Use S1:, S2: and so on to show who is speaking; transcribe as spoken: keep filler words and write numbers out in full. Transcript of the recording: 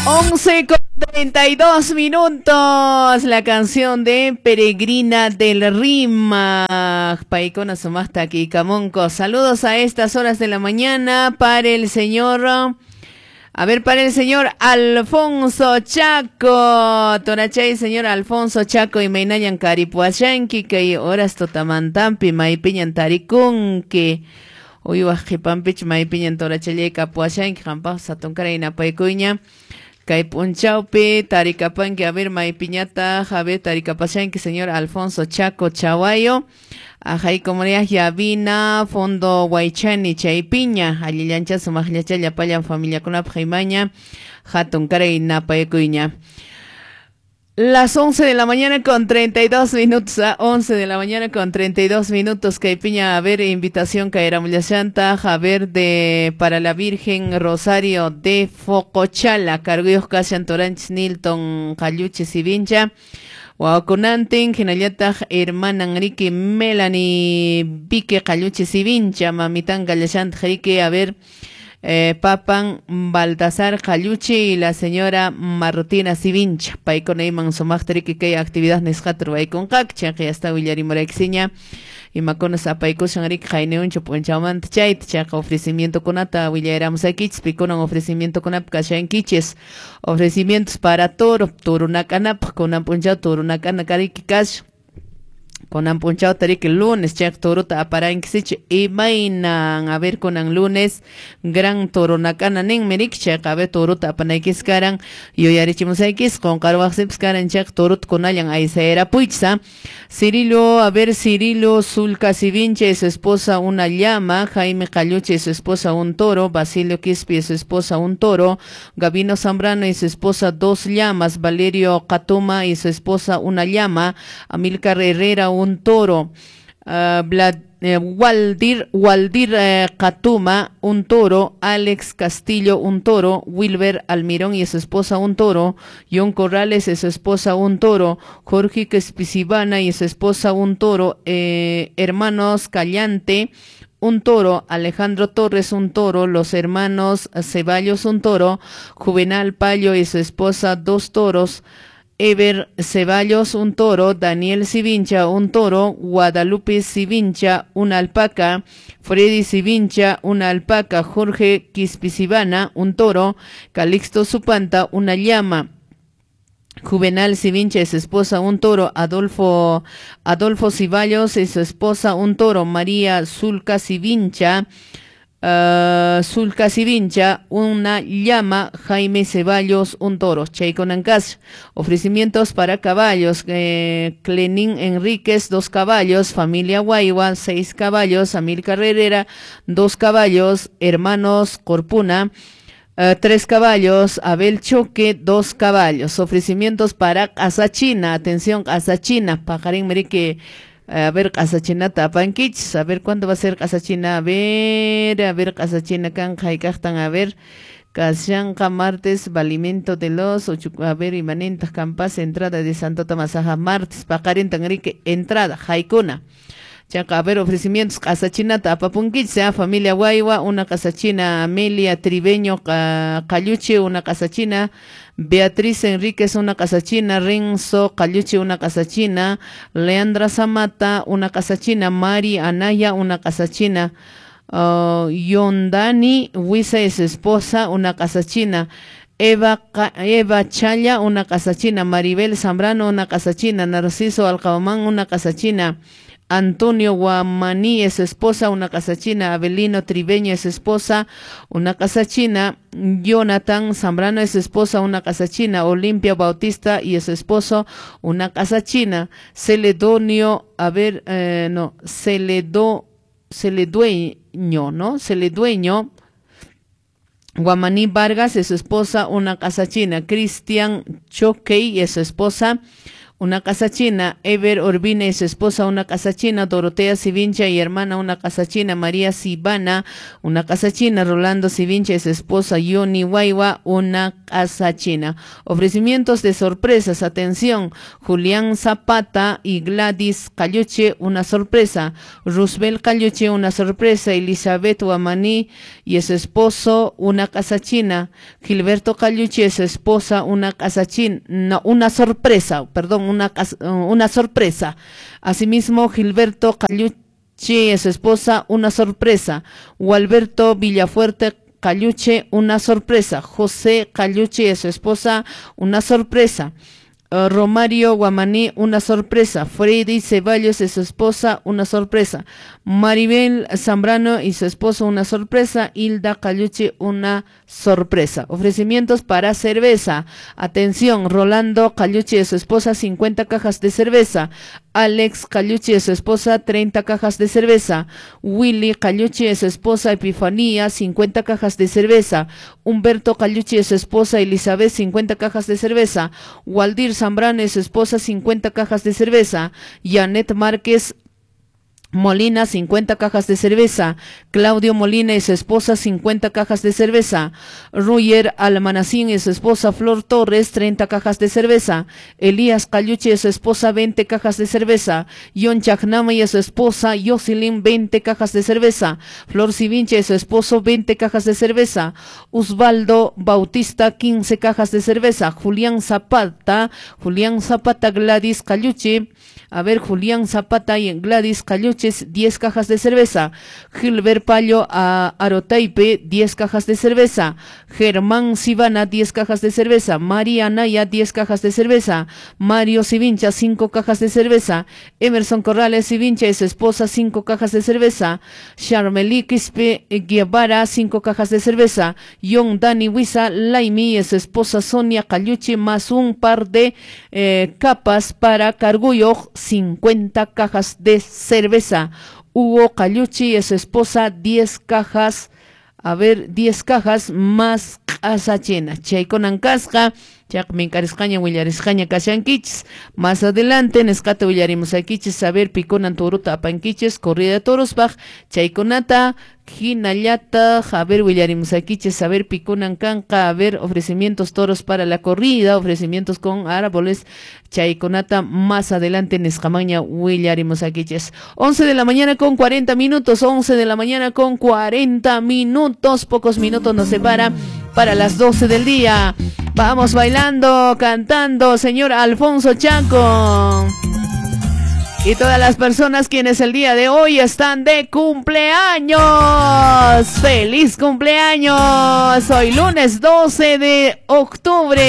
S1: once con treinta y dos minutos. La canción de Peregrina del Rima. Paicona Sumasta aquí, Camonco. Saludos a estas horas de la mañana para el señor. A ver, para el señor Alfonso Chaco. Torachay, señor Alfonso Chaco y Meinayan Caripuachanqui, que horas totamantampi, maipiñan taricunque. Uy, wajipampich, maipiñan torachay, capuachanqui, jampa, satoncarina, paikuña. Kay punchaupi, taricapanqui, a ver, maipiñata, jabe, taricapachanqui, señor Alfonso Chaco Chawayo. Ajay comunidad Yavina, Fondo Guaychani, Chaypiña, Alillancha, Sumajllacha, Yapaya, Familia Kunap, Jaimaña, Hatun Carey, Napayacuña. Las once de la mañana con treinta y dos minutos, a once de la mañana con treinta y dos minutos, Caipiña, a ver, invitación Caera Mullachanta, a ver, de, para la Virgen Rosario de Focochala, Carguyos Cashan Toranch, Nilton, Cayuche, Sivincha. Wakunantin, Genayata, hermana Enrique, Melanie, Vique, Caluche, Sivincha, Mamitán, Galachant, Jerique, a ver, eh, Papan, Baltasar, Caluche y la señora Martina Sivincha, Paicon Eyman, Somachterique, que hay actividad Nescatro, Baicon Caccha, que ya está Villari Morexiña. Y maconos a Paico Shanrik Jaineun Chupunchamant Chait, Chaca ofrecimiento con ata, Villaramos aquí, Piconan ofrecimiento con Apcashan Kiches, ofrecimientos para toro, toro nacanap, con ampuncha, toro nacanacaricash, con ampunchao tarik el lunes, Chak toro ta aparanxich, y mainan, a ver con an lunes, gran toro nakananing merik, Chak a ver toro ta apanaikis karan, y hoy arichimusaikis, con carvaxips karan Chak torot con ayan aisaera puiza. Cirilo, a ver, Cirilo Zulca Sivinche y su esposa una llama, Jaime Caluche y su esposa un toro, Basilio Quispi y su esposa un toro, Gabino Zambrano y su esposa dos llamas, Valerio Catuma y su esposa una llama, Amilcar Herrera un toro, uh, Vlad, eh, Waldir, Waldir eh, Catuma un toro, Alex Castillo un toro, Wilber Almirón y su esposa un toro, John Corrales y su esposa un toro, Jorge Quespisibana y su esposa un toro, eh, hermanos Callante un toro, Alejandro Torres un toro, los hermanos Ceballos un toro, Juvenal Payo y su esposa dos toros, Ever Ceballos un toro, Daniel Sivincha un toro, Guadalupe Sivincha una alpaca, Freddy Sivincha una alpaca, Jorge Quispisibana un toro, Calixto Supanta una llama, Juvenal Sivincha y su esposa un toro, Adolfo Adolfo Ceballos y su esposa un toro, María Zulca Sivincha, Uh, Zulca Sivincha, una llama, Jaime Ceballos, un toro, Cheiconancas, ofrecimientos para caballos, eh, Clenín Enríquez, dos caballos, familia Guayua, seis caballos, Amilcar Herrera, dos caballos, hermanos Corpuna, Uh, tres caballos, Abel Choque, dos caballos, ofrecimientos para Asachina, atención, Asachina, Pajarín Merique. A ver, Casachina Tapanquich, a ver cuándo va a ser Casachina, a ver, a ver, Casachina Canja y Cajtan, a ver, Cashanca martes, Valimento de los, a ver, Imanentas Campas, entrada de Santo Tomasaja, martes, Pacarín Enrique, entrada, Jaicuna. Chaca, a ver, ofrecimientos, Casachina Tapapunquich, sea familia Guayua, una Casachina Amelia Tribeño Cayuche, una Casachina Beatriz Enríquez, una casachina, Renzo Cayuche, una casachina, Leandra Zamata, una casachina, Mari Anaya, una casachina, uh, Yondani Huiza es esposa, una casachina, Eva, Eva Chaya, una casachina, Maribel Zambrano, una casachina, Narciso Alcabamán, una casachina, Antonio Guamaní es esposa, una casachina, Abelino Tribeño es esposa, una casachina, Jonathan Zambrano es esposa, una casachina, Olimpia Bautista y es esposo, una casachina, Celedonio, a ver, eh, no, Celedo, Celedueño, ¿no? Celedueño, Guamaní Vargas es su esposa, una casachina, Cristian Choquey es su esposa, una casa china. Ever Urbina y su esposa, una casa china. Dorotea Sivincha y hermana, una casa china. María Sibana, una casa china. Rolando Sivincha y su esposa, Yoni Guaywa, una casa china. Ofrecimientos de sorpresas, atención, Julián Zapata y Gladys Calluche, una sorpresa. Roosevelt Calluche, una sorpresa. Elizabeth Guamaní y su esposo, una casa china. Gilberto Calluche y su esposa, una casa china. No, una sorpresa, perdón, una, una sorpresa. Asimismo, Gilberto Calluche y su esposa, una sorpresa. Gualberto Villafuerte Calluche, una sorpresa. José Calluche y su esposa, una sorpresa. Uh, Romario Guamaní, una sorpresa. Freddy Ceballos y su esposa, una sorpresa. Maribel Zambrano y su esposo, una sorpresa. Hilda Calluche, una sorpresa. Ofrecimientos para cerveza. Atención, Rolando Calluche y su esposa, cincuenta cajas de cerveza. Alex Calluche y su esposa, treinta cajas de cerveza. Willy Calluche y su esposa, Epifanía, cincuenta cajas de cerveza. Humberto Calluche y su esposa, Elizabeth, cincuenta cajas de cerveza. Waldir Zambrano y su esposa, cincuenta cajas de cerveza. Janet Márquez Molina, cincuenta cajas de cerveza. Claudio Molina y su esposa, cincuenta cajas de cerveza. Ruyer Almanacín y su esposa, Flor Torres, treinta cajas de cerveza. Elías Calluche y su esposa, veinte cajas de cerveza. Yon Chacnama y su esposa, Yosilin, veinte cajas de cerveza. Flor Sivincha y su esposo, veinte cajas de cerveza. Osvaldo Bautista, quince cajas de cerveza. Julián Zapata, Julián Zapata, Gladys Calluche. A ver, Julián Zapata y Gladys Calluches, diez cajas de cerveza. Gilbert Pallo a Arotaipe, diez cajas de cerveza. Germán Sibana, diez cajas de cerveza. María Anaya, diez cajas de cerveza. Mario Sivincha, cinco cajas de cerveza. Emerson Corrales Sivincha y su esposa, cinco cajas de cerveza. Charmely Quispe Guevara, cinco cajas de cerveza. Yon Dani Huiza Laimi y su esposa Sonia Calluche, más un par de eh, capas para Cargullo, cincuenta cajas de cerveza. Hugo Calluche y su esposa, diez cajas, a ver, diez cajas más casa llena. Chayconan casca, Chacmincariscaña, Willariscaña, Casanquiches. Más adelante, Nescate Willarimusaquiches, saber Piconan Toruta, Apanquiches, Corrida de Torosbach, Chayconata, Jinayata, Javer Willarimusaquiches, saber Piconan Canca, a ver, ofrecimientos toros para la corrida, ofrecimientos con árboles, Chayconata, más adelante, Nescamaña, Willarimusaquiches. once de la mañana con cuarenta minutos, once de la mañana con cuarenta minutos, pocos minutos nos separa para las doce del día. Vamos bailando, cantando, señor Alfonso Chaco. Y todas las personas quienes el día de hoy están de cumpleaños. ¡Feliz cumpleaños! Hoy lunes doce de octubre.